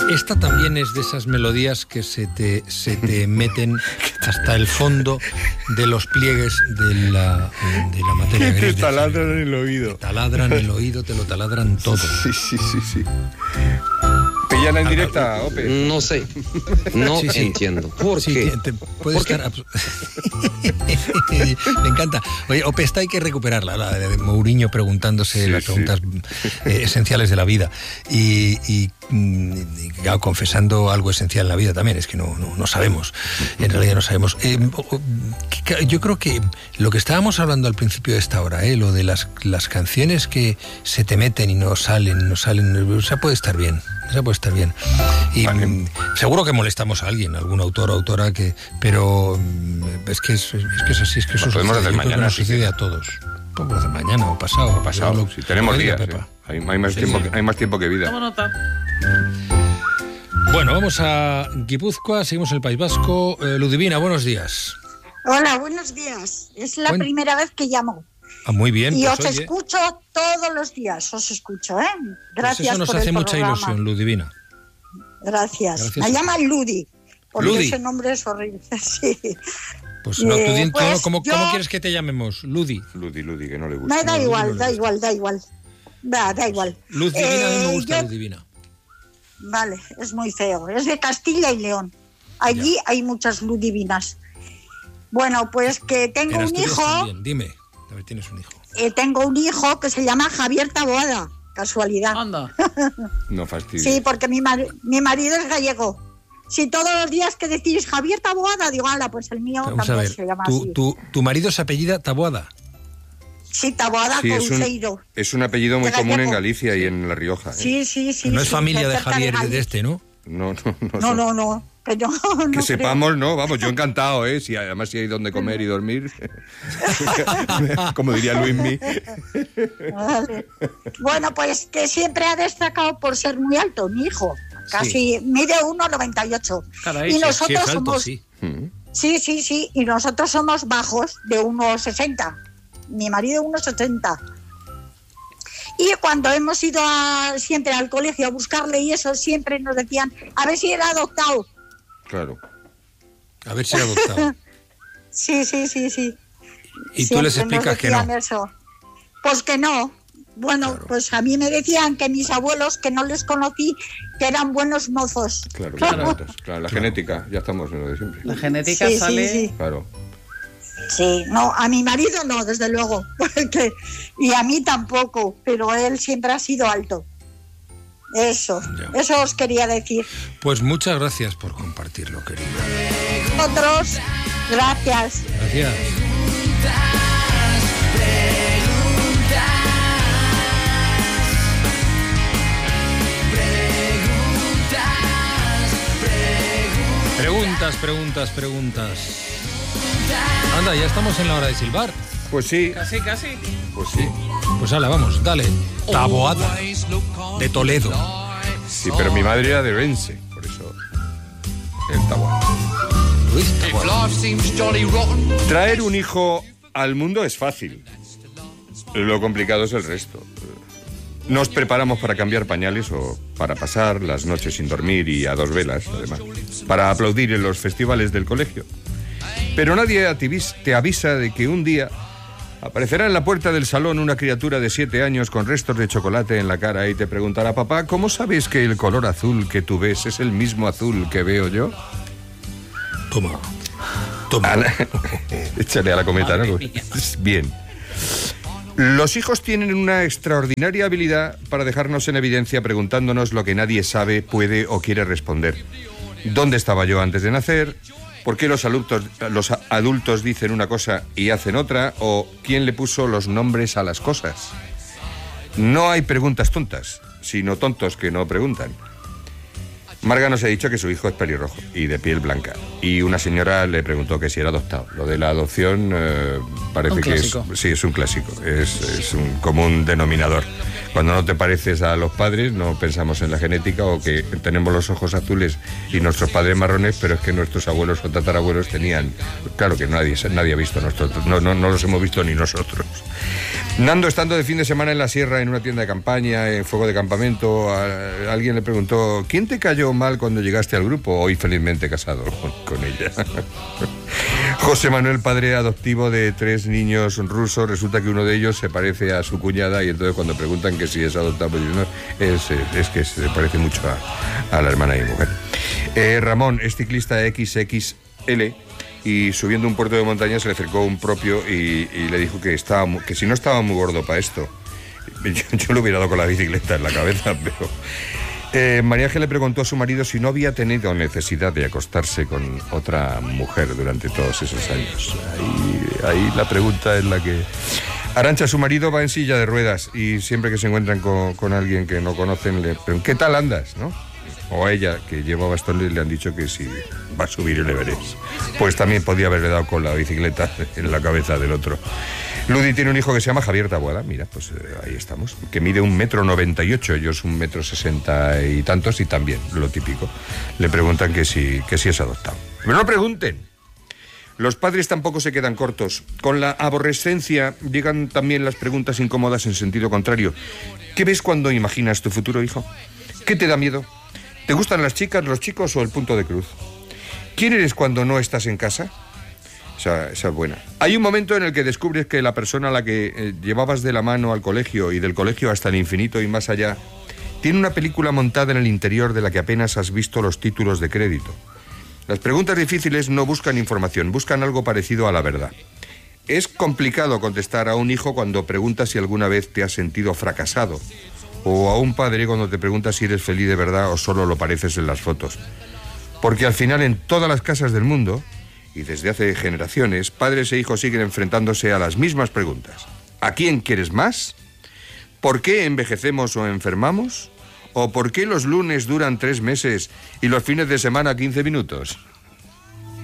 Esta también es de esas melodías que se te meten hasta el fondo de los pliegues de la materia gris. Te taladran el oído. Te taladran el oído, te lo taladran todo. Sí. ¿Píllala en directa, Ope? No sé. No entiendo. ¿Por qué? Puede estar... Me encanta. Oye, Ope, esta hay que recuperarla, la de Mourinho preguntándose las preguntas esenciales de la vida. Y claro, confesando algo esencial en la vida también. Es que no sabemos. En realidad no sabemos. Yo creo que lo que estábamos hablando al principio de esta hora, lo de las canciones que se te meten y no salen, o sea, puede estar bien. Esa puede estar bien. Y seguro que molestamos a alguien, algún autor o autora, pero es que es así, es que eso podemos hacer mañana, nos sucede a todos. Podemos hacer mañana o pasado. Si tenemos días, hay más tiempo que vida. Toma nota. Bueno, vamos a Guipúzcoa, seguimos en el País Vasco. Ludivina, buenos días. Hola, buenos días. Es la primera vez que llamo. Muy bien. Y pues, os escucho todos los días, Gracias pues eso nos por hace el mucha programa. ilusión, Ludivina. Gracias. Me llaman Ludi, porque Ludi. ese nombre es horrible. Sí. Pues no, tú di, pues ¿cómo yo... quieres que te llamemos? Ludi, que no le gusta. Me da igual. Da igual. Ludivina, a mí me gusta Ludivina. Vale, es muy feo. Es de Castilla y León. Allí hay muchas Ludivinas. Bueno, pues que tengo un hijo... También. Dime, a ver, tienes un hijo. Tengo un hijo que se llama Javier Taboada. Casualidad. Anda. No fastidies. Sí, porque mi marido es gallego. Si todos los días que decís Javier Taboada, digo, ala, pues el mío Vamos también a ver, se llama así. ¿Tu marido se apellida Taboada? Sí, Taboada Couceiro. Es un apellido muy común en Galicia y en La Rioja. Sí. No es familia de Javier de este, ¿no? No. Que sepamos, no, vamos, yo encantado, si además si hay donde comer y dormir, como diría Luismi. Vale. Bueno, pues que siempre ha destacado por ser muy alto, mi hijo. Casi mide 1,98. Caray, y nosotros es alto, somos... sí. Sí, y nosotros somos bajos de 1,60. Mi marido 1,70. Y cuando hemos ido siempre al colegio a buscarle y eso, siempre nos decían, a ver si era adoptado. Claro. A ver si era adoptado. Sí. Y tú les explicas que no. Eso. Pues que no. Bueno, claro. Pues a mí me decían que mis abuelos, que no les conocí, que eran buenos mozos. Claro, la genética, ya estamos en lo de siempre. La genética sale... Sí. Claro. Sí, no, a mi marido no, desde luego, y a mí tampoco, pero él siempre ha sido alto. Eso os quería decir. Pues muchas gracias por compartirlo, querida. Otros, gracias. Gracias. Preguntas. Anda, ya estamos en la hora de silbar. Pues sí. Casi. Pues sí. Pues hala, vamos, dale. Taboada, de Toledo. Sí, pero mi madre era de Orense, por eso el Taboada. Luis Taboada. Traer un hijo al mundo es fácil. Lo complicado es el resto. Nos preparamos para cambiar pañales o para pasar las noches sin dormir y a dos velas, además, para aplaudir en los festivales del colegio. Pero nadie te avisa de que un día aparecerá en la puerta del salón una criatura de 7 años con restos de chocolate en la cara y te preguntará: papá, ¿cómo sabes que el color azul que tú ves es el mismo azul que veo yo? Toma. Échale a la cometa, ¿no? Bien. Los hijos tienen una extraordinaria habilidad para dejarnos en evidencia preguntándonos lo que nadie sabe, puede o quiere responder. ¿Dónde estaba yo antes de nacer? ¿Por qué los adultos dicen una cosa y hacen otra? ¿O quién le puso los nombres a las cosas? No hay preguntas tontas, sino tontos que no preguntan. Marga nos ha dicho que su hijo es pelirrojo y de piel blanca. Y una señora le preguntó que si era adoptado. Lo de la adopción parece que es un clásico. Es un común denominador. Cuando no te pareces a los padres, no pensamos en la genética, o que tenemos los ojos azules y nuestros padres marrones, pero es que nuestros abuelos o tatarabuelos tenían... Claro que nadie ha visto nosotros, no los hemos visto ni nosotros. Nando, estando de fin de semana en la sierra, en una tienda de campaña, en fuego de campamento, alguien le preguntó: ¿quién te cayó mal cuando llegaste al grupo? Hoy felizmente casado con ella. José Manuel, padre adoptivo de 3 niños rusos, resulta que uno de ellos se parece a su cuñada, y entonces cuando preguntan que si es adoptado, es que se parece mucho a la hermana y mujer. Ramón es ciclista XXL, y subiendo un puerto de montaña se le acercó un propio y le dijo que si no estaba muy gordo para esto. Yo lo hubiera dado con la bicicleta en la cabeza, pero... María Ángel le preguntó a su marido si no había tenido necesidad de acostarse con otra mujer durante todos esos años. Ahí la pregunta es la que... Arantxa, su marido va en silla de ruedas, y siempre que se encuentran con alguien que no conocen le preguntan: ¿qué tal andas?, ¿no? O a ella, que lleva bastones, le han dicho que si va a subir el Everest, pues también podía haberle dado con la bicicleta en la cabeza del otro. Ludi tiene un hijo que se llama Javier Taboada, mira, pues ahí estamos, que mide 1,98 m, ellos 1,60 m y tantos, y también, lo típico, le preguntan que si es adoptado. Pero no pregunten. Los padres tampoco se quedan cortos. Con la aborrescencia llegan también las preguntas incómodas en sentido contrario. ¿Qué ves cuando imaginas tu futuro hijo? ¿Qué te da miedo? ¿Te gustan las chicas, los chicos o el punto de cruz? ¿Quién eres cuando no estás en casa? Esa es buena. Hay un momento en el que descubres que la persona a la que llevabas de la mano al colegio, y del colegio hasta el infinito y más allá, tiene una película montada en el interior de la que apenas has visto los títulos de crédito. Las preguntas difíciles no buscan información, buscan algo parecido a la verdad. Es complicado contestar a un hijo cuando pregunta si alguna vez te has sentido fracasado, o a un padre cuando te pregunta si eres feliz de verdad o solo lo pareces en las fotos. Porque al final, en todas las casas del mundo, y desde hace generaciones, padres e hijos siguen enfrentándose a las mismas preguntas. ¿A quién quieres más? ¿Por qué envejecemos o enfermamos? ¿O por qué los lunes duran 3 meses y los fines de semana 15 minutos?